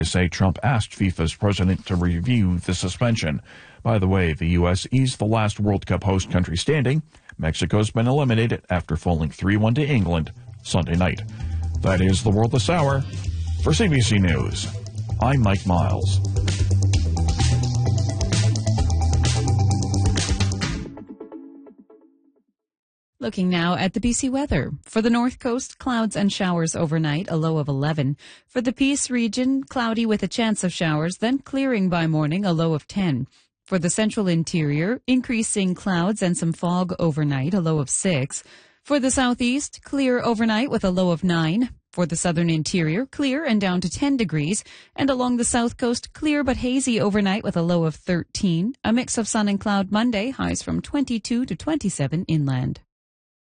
say Trump asked FIFA's president to review the suspension. By the way, the U.S. eased the last World Cup host country standing. Mexico's been eliminated after falling 3-1 to England Sunday night. That is the world this hour. For CBC News, I'm Mike Miles. Looking now at the BC weather. For the North Coast, clouds and showers overnight, a low of 11. For the Peace region, cloudy with a chance of showers, then clearing by morning, a low of 10. For the Central Interior, increasing clouds and some fog overnight, a low of 6. For the Southeast, clear overnight with a low of 9. For the Southern Interior, clear and down to 10 degrees. And along the South Coast, clear but hazy overnight with a low of 13. A mix of sun and cloud Monday, highs from 22 to 27 inland.